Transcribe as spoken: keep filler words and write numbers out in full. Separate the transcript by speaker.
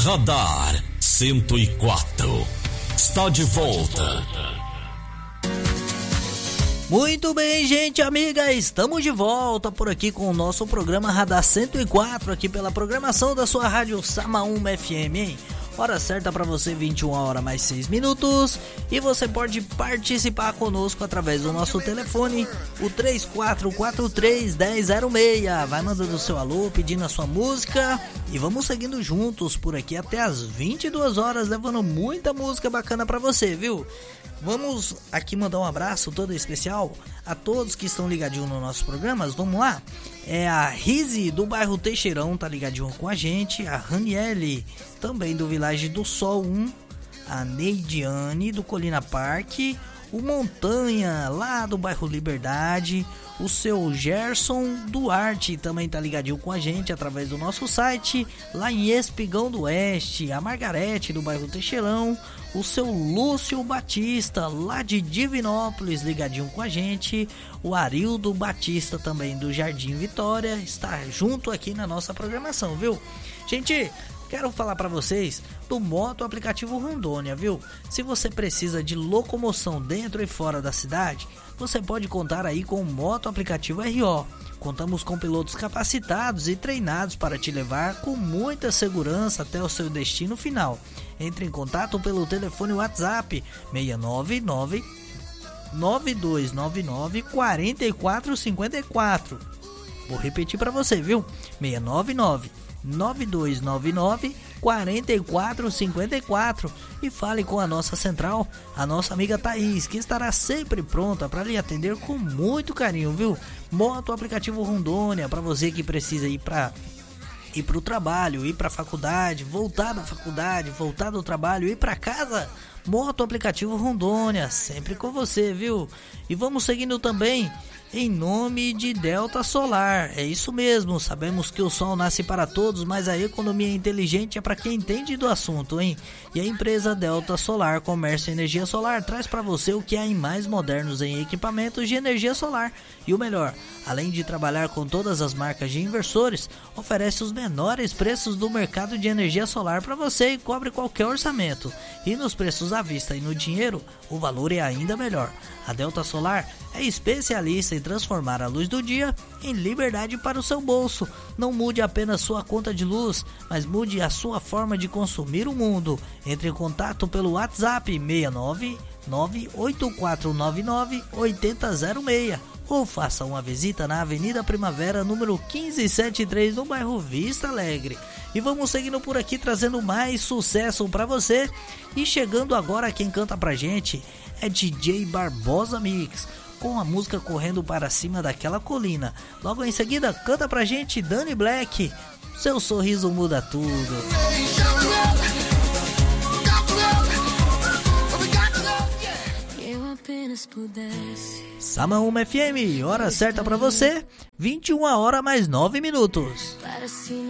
Speaker 1: Radar cento e quatro está de volta.
Speaker 2: Muito bem, gente amiga, estamos de volta por aqui com o nosso programa Radar cento e quatro, aqui pela programação da sua rádio Samaúma F M, hein? Hora certa para você, vinte e uma horas mais seis minutos, e você pode participar conosco através do nosso telefone, o três quatro quatro três, um zero zero seis. Vai mandando o seu alô, pedindo a sua música, e vamos seguindo juntos por aqui até as vinte e duas horas, levando muita música bacana para você, viu? Vamos aqui mandar um abraço todo especial a todos que estão ligadinhos nos nossos programas. Vamos lá? É a Rise do bairro Teixeirão, tá ligadinho com a gente. A Raniele, também do Village do Sol um. A Neidiane do Colina Parque. O Montanha, lá do bairro Liberdade. O seu Gerson Duarte também tá ligadinho com a gente através do nosso site, lá em Espigão do Oeste. A Margarete do bairro Teixeirão. O seu Lúcio Batista, lá de Divinópolis, ligadinho com a gente. O Arildo Batista, também do Jardim Vitória, está junto aqui na nossa programação, viu? Gente, quero falar para vocês do Moto Aplicativo Rondônia, viu? Se você precisa de locomoção dentro e fora da cidade, você pode contar aí com o Moto Aplicativo R O. Contamos com pilotos capacitados e treinados para te levar com muita segurança até o seu destino final. Entre em contato pelo telefone WhatsApp seis nove nove, nove dois nove nove, quatro quatro cinco quatro. Vou repetir para você, viu? seis nove nove, nove dois nove nove, quatro quatro cinco quatro e fale com a nossa central, a nossa amiga Thaís, que estará sempre pronta para lhe atender com muito carinho, viu? Moto Aplicativo Rondônia, para você que precisa ir para ir para o trabalho, ir para a faculdade, voltar da faculdade, voltar do trabalho, ir para casa. Moto Aplicativo Rondônia, sempre com você, viu? E vamos seguindo também em nome de Delta Solar. É isso mesmo, sabemos que o sol nasce para todos, mas a economia inteligente é para quem entende do assunto, hein? E a empresa Delta Solar Comércio e Energia Solar traz para você o que há em mais modernos em equipamentos de energia solar. E o melhor, além de trabalhar com todas as marcas de inversores, oferece os menores preços do mercado de energia solar para você e cobre qualquer orçamento. E nos preços à vista e no dinheiro, o valor é ainda melhor. A Delta Solar é especialista em transformar a luz do dia em liberdade para o seu bolso. Não mude apenas sua conta de luz, mas mude a sua forma de consumir o mundo. Entre em contato pelo WhatsApp seis nove nove, oito quatro nove nove, oito zero zero seis ou faça uma visita na Avenida Primavera, número quinze setenta e três, no bairro Vista Alegre. E vamos seguindo por aqui, trazendo mais sucesso para você. E chegando agora, quem canta pra gente é D J Barbosa Mix, com a música Correndo para Cima daquela Colina. Logo em seguida, canta pra gente Dani Black, Seu Sorriso Muda Tudo. Samaúma F M, hora certa pra você, vinte e uma horas mais nove minutos.
Speaker 3: Para cima